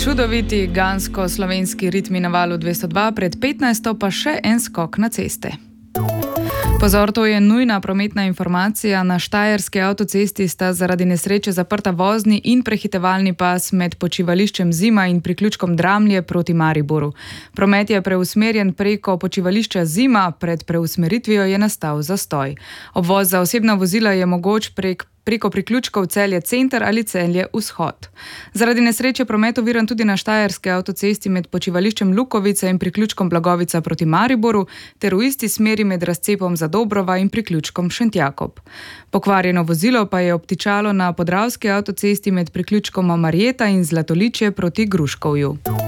Čudoviti gansko-slovenski ritmi na valu 202, pred 15. pa še en skok na ceste. Pozor, to je nujna prometna informacija. Na štajerski avtocesti sta zaradi nesreče zaprta vozni in prehitevalni pas med počivališčem Zima in priključkom Dramlje proti Mariboru. Promet je preusmerjen preko počivališča Zima, pred preusmeritvijo je nastal zastoj. Obvoz za osebna vozila je mogoč preko priključkov Celje Center ali Celje Vzhod. Zaradi nesreče promet oviran tudi na štajerski avtocesti med počivališčem Lukovica in priključkom Blagovica proti Mariboru ter v isti smeri med razcepom Zadobrova in priključkom Šentjakob. Pokvarjeno vozilo pa je obtičalo na podravski avtocesti med priključkoma Marjeta in Zlatoličje proti Gruškovju.